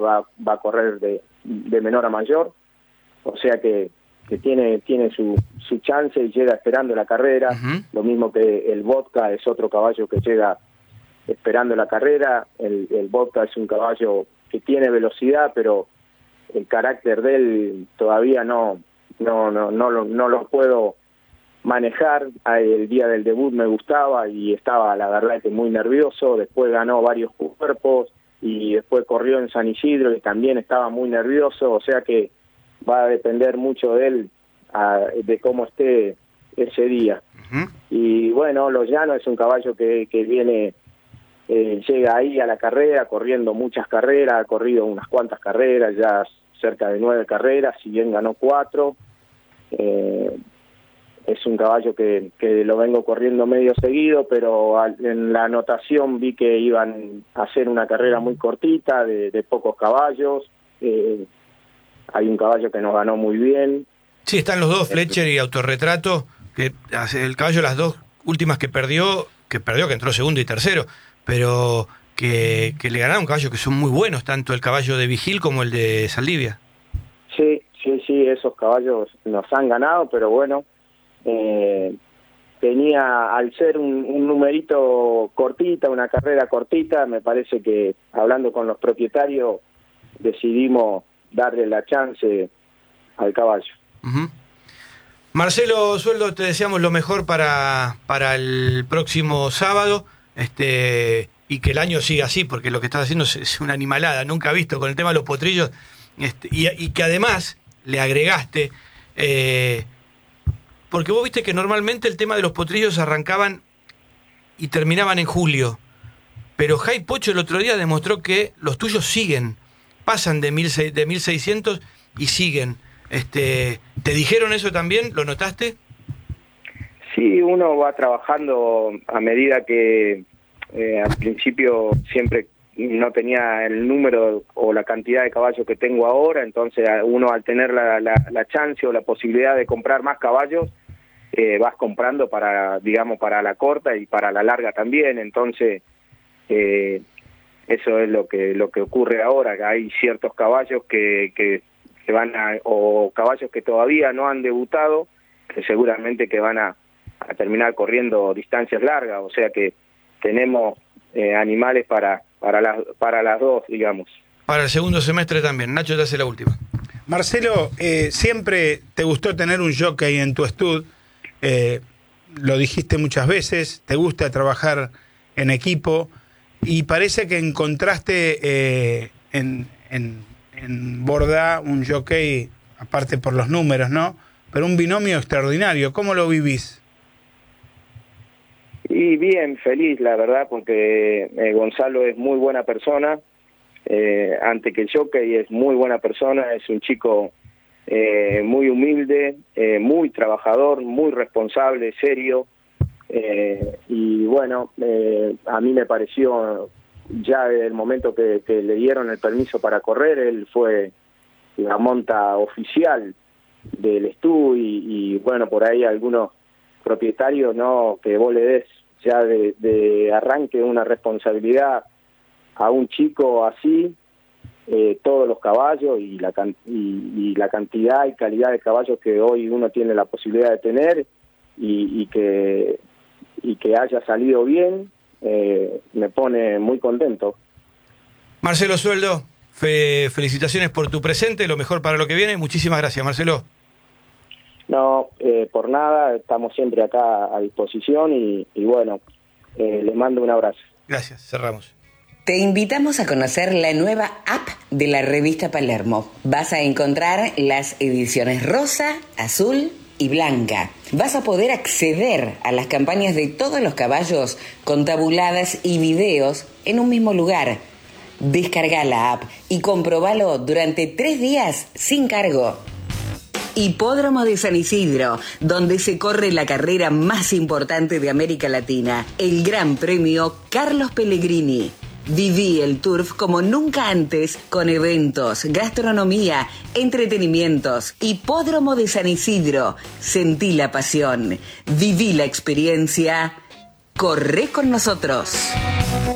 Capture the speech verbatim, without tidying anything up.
va, va a correr de, de menor a mayor, o sea que, que tiene, tiene su, su chance y llega esperando la carrera. Uh-huh. Lo mismo que el Vodka es otro caballo que llega esperando la carrera. El, el Vodka es un caballo que tiene velocidad, pero el carácter de él todavía no, no, no, no, lo, no lo puedo manejar. El día del debut me gustaba y estaba, la verdad, que muy nervioso. Después ganó varios cuerpos y después corrió en San Isidro y también estaba muy nervioso, o sea que va a depender mucho de él, a, de cómo esté ese día. Uh-huh. Y bueno, Los Llanos es un caballo que, que viene, eh, llega ahí a la carrera, corriendo muchas carreras, ha corrido unas cuantas carreras, ya cerca de nueve carreras, si bien ganó cuatro. Eh, es un caballo que, que lo vengo corriendo medio seguido, pero al, en la anotación vi que iban a hacer una carrera muy cortita, de, de pocos caballos. Eh, hay un caballo que nos ganó muy bien. Sí, están los dos, Fletcher y Autorretrato, que el caballo, las dos últimas que perdió, que perdió, que entró segundo y tercero, pero que, que le ganaron caballos que son muy buenos, tanto el caballo de Vigil como el de Saldivia. Sí, sí, sí, esos caballos nos han ganado, pero bueno, eh, tenía, al ser un, un numerito cortita, una carrera cortita, me parece que, hablando con los propietarios, decidimos darle la chance al caballo. Uh-huh. Marcelo Sueldo, te deseamos lo mejor para, para el próximo sábado, este, y que el año siga así, porque lo que estás haciendo es, es una animalada, nunca visto con el tema de los potrillos, este, y, y que además le agregaste, eh, porque vos viste que normalmente el tema de los potrillos arrancaban y terminaban en julio, pero Jai Pocho el otro día demostró que los tuyos siguen, pasan de mil seiscientos y siguen. Este, ¿te dijeron eso también? ¿Lo notaste? Sí, uno va trabajando a medida que eh, al principio siempre no tenía el número o la cantidad de caballos que tengo ahora, entonces uno al tener la, la, la chance o la posibilidad de comprar más caballos, eh, vas comprando para, digamos, para la corta y para la larga también, entonces eh, eso es lo que lo que ocurre ahora, que hay ciertos caballos que, que, que van a, o caballos que todavía no han debutado, que seguramente que van a, a terminar corriendo distancias largas, o sea que tenemos eh, animales para para las para las dos, digamos. Para el segundo semestre también. Nacho, te hace la última. Marcelo, eh, siempre te gustó tener un jockey en tu stud, eh, lo dijiste muchas veces, te gusta trabajar en equipo, y parece que encontraste eh, en, en, en Borda un jockey, aparte por los números, ¿no? Pero un binomio extraordinario. ¿Cómo lo vivís? Y bien, feliz, la verdad, porque eh, Gonzalo es muy buena persona, eh, ante que el jockey es muy buena persona, es un chico eh, muy humilde, eh, muy trabajador, muy responsable, serio, eh, y bueno, eh, a mí me pareció, ya desde el momento que, que le dieron el permiso para correr, él fue la monta oficial del estudio y, y bueno, por ahí algunos propietarios, no, que vos le des ya de, de arranque una responsabilidad a un chico así, eh, todos los caballos y la, y, y la cantidad y calidad de caballos que hoy uno tiene la posibilidad de tener y, y que y que haya salido bien, eh, me pone muy contento. Marcelo Sueldo, fe, felicitaciones por tu presente, lo mejor para lo que viene. Muchísimas gracias, Marcelo. No, eh, por nada, estamos siempre acá a disposición y, y bueno, eh, les mando un abrazo. Gracias, cerramos. Te invitamos a conocer la nueva app de la revista Palermo. Vas a encontrar las ediciones rosa, azul y blanca. Vas a poder acceder a las campañas de todos los caballos con tabuladas y videos en un mismo lugar. Descarga la app y comprobalo durante tres días sin cargo. Hipódromo de San Isidro, donde se corre la carrera más importante de América Latina, el Gran Premio Carlos Pellegrini. Viví el turf como nunca antes, con eventos, gastronomía, entretenimientos. Hipódromo de San Isidro, sentí la pasión, viví la experiencia, corre con nosotros.